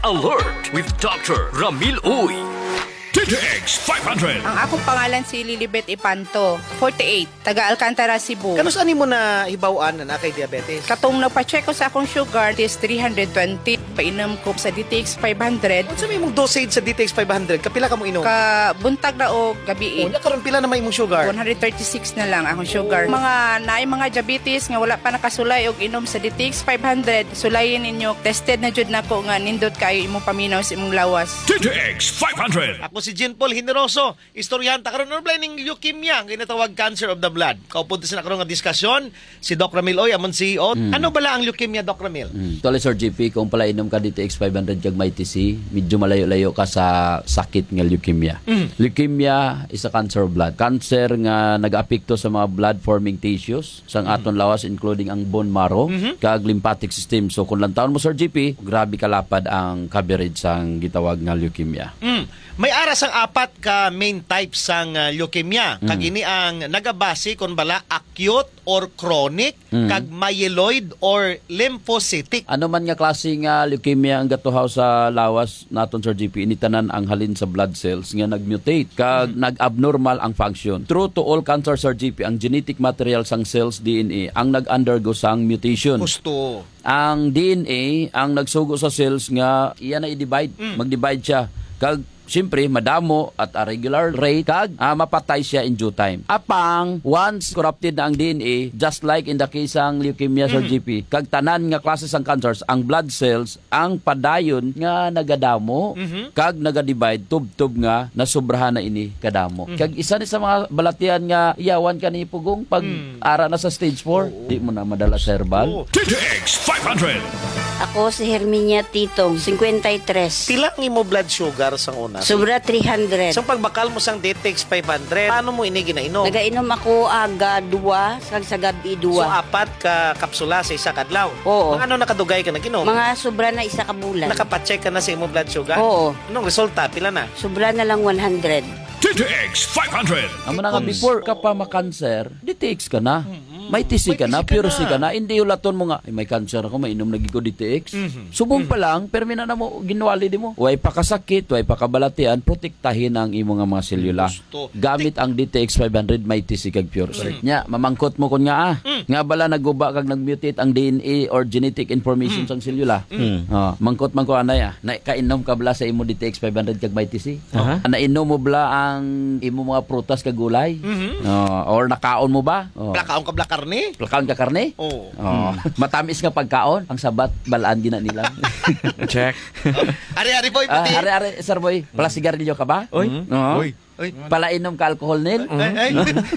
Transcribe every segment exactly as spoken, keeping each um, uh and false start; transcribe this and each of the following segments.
Alert with Doctor Ramil Uy. D T X five hundred. Ang akong pangalan si Lilibet Ipanto, forty-eight, taga Alcantara, Cebu. Kanus ani mo na hibawaan na nakay diabetes? Katong nagpa-check ko sa akong sugar is three hundred twenty. Painom ko sa D T X five hundred. Kung sabi mong dosage sa D T X five hundred, kapila ka mo inom? Ka buntag na o gabi. O, nakaroon pila na may imong sugar? one thirty-six na lang akong sugar. Oh. Mga naay mga diabetes nga wala pa nakasulay og inom sa D T X five hundred, sulayin ninyo. Tested na jud nako nga nindot kayo imong paminaw sa imong lawas. D T X five hundred. Ako si Jean Paul Generoso, istoryanta karon ano ba ning leukemia, ang ginatawag cancer of the blood. Kaupunta sa karon nga diskusyon si Doc Ramil Oy, amon C E O. Mm. Ano bala ang leukemia, Doc Ramil? Mm. Tuloy Sir G P, kung pala inom ka D T X five hundred kag may T C, medyo malayo-layo ka sa sakit nga leukemia. Mm. Leukemia is a cancer of blood. Cancer nga nag-apekto sa mga blood-forming tissues sang mm. aton lawas, including ang bone marrow, mm-hmm. kag lymphatic system. So kung lantaon mo Sir G P, grabe kalapad ang coverage sang gitawag nga leukemia. Mm. May aras ang apat ka main types sang uh, leukemia. Mm. Kag ini ang nagabase kon bala acute or chronic, mm. kag myeloid or lymphocytic. Ano man nga klase nga leukemia ang gatuhaw sa lawas naton Sir G P, initanan ang halin sa blood cells nga nagmutate kag mm. nag-abnormal ang function. True to all cancer Sir G P, ang genetic material sang cells D N A ang nag-undergo sang mutation. Gusto. Ang D N A ang nagsugo sa cells nga iya na i-divide, mm. mag-divide siya. Kag siyempre, madamo at a regular rate kag ah, mapatay siya in due time. Apang, once corrupted na ang D N A, just like in the case ang leukemia mm-hmm. Sir G P, kag tanan nga klase sang cancers, ang blood cells, ang padayon nga nagadamo, mm-hmm. kag nagadivide, tub-tub nga, nasubrahan na ini kadamo. Mm-hmm. Kag isa ni sa mga balatian nga iyawan ka ni Pugong pag mm. ara na sa stage four, oh. di mo na madala sa herbal. Oh. D T X five hundred. Ako si Herminia Titong, fifty-three. Pila ang imo blood sugar sang una? Sobra three hundred. So pagbakal mo sang D T X five hundred, paano mo ini ginainom? Nagainom ako aga dua, sag sa gabi So dua. apat ka kapsula sa isa kadlaw. Oo. Mga ano nakadugay ka naginom? Mga sobra na isa ka bulan. Nakapacheck ka na sa imo blood sugar? Oo. Anong resulta? Pila na? Sobra na lang one hundred. D T X five hundred. Amo na nga before ka pa makanser, D T X ka na. May T C ka na, pure C ka na. Hindi ulaton mo nga, ay may cancer ako, mainom lagi ko D T X. Mm-hmm. Subong pa lang, pero mina na mo, ginuwali di mo. Way pa kasakit, way pa kabalatian, protektahin ang imo nga mga selula. Gamit ang D T X five hundred, may T C kag pure C. Mm-hmm. Nya, mamangkot mo kun nga ah. Mm-hmm. Nga bala naguba kag nagmutate ang D N A or genetic information mm-hmm. sang selula. Mm-hmm. Oh, mangkot man ko anay ah. Na kainom ka bala sa imo D T X five hundred kag may T C. Uh-huh. Nainom mo bala ang imo mga prutas kag gulay. Mm-hmm. Oh, or nakaon mo ba? Oh. Plakaon ka bala karne? Plakaon ka karne? Oo. Oh. Mm. Matamis nga pagkaon, ang sabat balaan gina nila. Check. Ari-ari boy puti. Ah, ari-ari sir boy, pala sigarilyo ka ba? Oy. Mm-hmm. Oo. Oy. Oy. Pala inom ka alcohol nil? Ay, ay.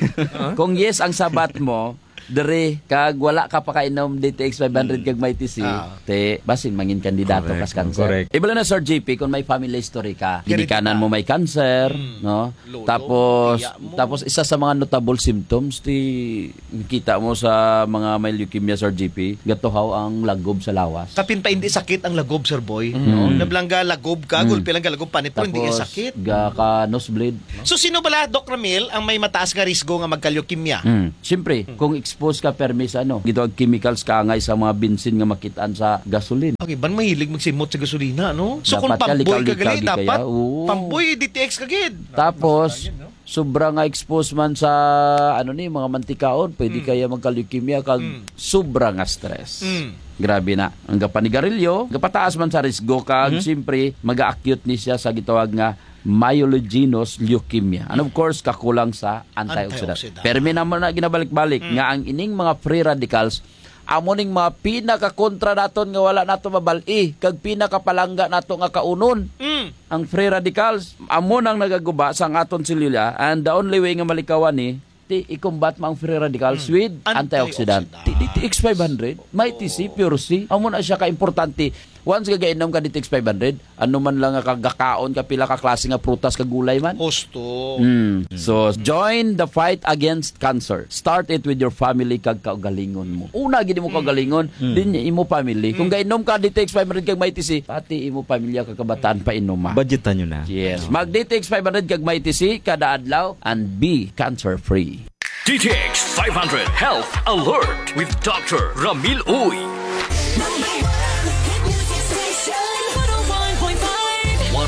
Kung yes ang sabat mo, dere kag wala ka pa kainom D T X five hundred kag may T C, ah. te basin mangin kandidato kas cancer. Ibala na Sir G P kung may family history ka, ginikanan mo may cancer, mm. no? Lolo, tapos tapos isa sa mga notable symptoms ti kita mo sa mga may leukemia Sir G P, gatuhaw ang lagob sa lawas. Kapin pa hindi sakit ang lagob Sir Boy, mm. no? Nablangga lagob ka, mm. gulpi lang lagob panit pero hindi sakit. Ga ka nosebleed. No? So sino bala Doc Ramil ang may mataas nga risgo nga magka-leukemia? Mm. Siyempre, mm. kung expose ka permis ano, gitawag chemicals kaangay sa mga bensin nga makitaan sa gasolin. Okay, ban mahilig magsimot sa gasolina, no? So dapat kung pamboy ka gali, dapat kaya, pamboy D T X kagid. Tapos sobra nga expose man sa ano ni mga mantikaon, pwede mm. kaya magka-leukemia kag mm. sobra nga stress. Mm. Grabe na. Ang kapanigarilyo, gapataas man sa risgo kag mm-hmm. siyempre mag-acute ni siya sa gitawag nga myelogenous leukemia. And of course, kakulang sa antioxidant. antioxidant. Pero may naman na ginabalik-balik mm. nga ang ining mga free radicals, amo ning mga pinaka-kontra naton nga wala nato mabali, kag pinaka-palangga nato nga kaunon. Mm. Ang free radicals, amo nang nagaguba sa aton selula, and the only way nga malikawan ni, ti i-combat mga free radicals mm. with antioxidant. D T X five hundred, may T C, pure C, amo na siya ka-importante. Once gagainom ka D T X five hundred, ano man lang nga kagakaon ka pila ka klase nga prutas kag gulay man. Gusto. Mm. So join the fight against cancer. Start it with your family kag kaugalingon mo. Una gid mo kaugalingon, mm. din imo family. Mm. Kung gainom ka D T X five hundred kag may T C, pati imo pamilya kag kabataan pa inom. Budgetan nyo na. Yes. Mag D T X five hundred kag may T C kada adlaw and be cancer free. D T X five hundred Health Alert with Doctor Ramil Uy.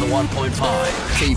one oh one point five K